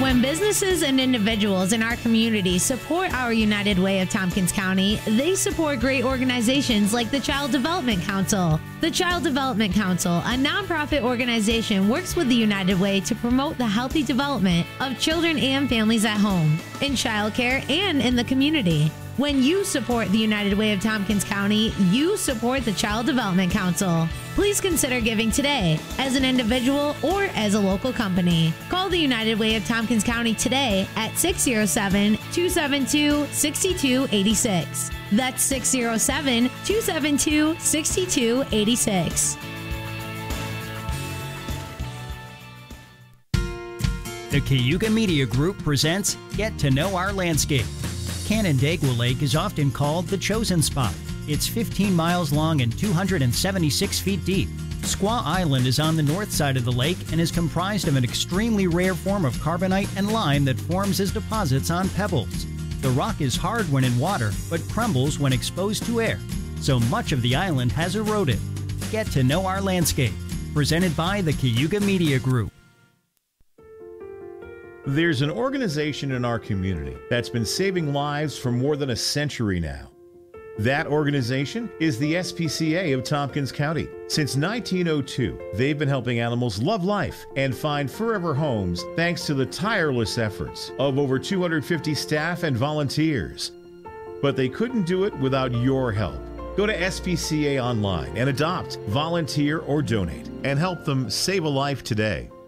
When businesses and individuals in our community support our United Way of Tompkins County, they support great organizations like the Child Development Council. The Child Development Council, a nonprofit organization, works with the United Way to promote the healthy development of children and families at home, in childcare, and in the community. When you support the United Way of Tompkins County, you support the Child Development Council. Please consider giving today as an individual or as a local company. Call the United Way of Tompkins County today at 607-272-6286. That's 607-272-6286. The Cayuga Media Group presents Get to Know Our Landscape. Canandaigua Lake is often called the chosen spot. It's 15 miles long and 276 feet deep. Squaw Island is on the north side of the lake and is comprised of an extremely rare form of carbonite and lime that forms as deposits on pebbles. The rock is hard when in water, but crumbles when exposed to air. So much of the island has eroded. Get to Know Our Landscape. Presented by the Cayuga Media Group. There's an organization in our community that's been saving lives for more than a century now. That organization is the SPCA of Tompkins County. Since 1902, they've been helping animals love life and find forever homes thanks to the tireless efforts of over 250 staff and volunteers. But they couldn't do it without your help. Go to SPCA online and adopt, volunteer, or donate and help them save a life today.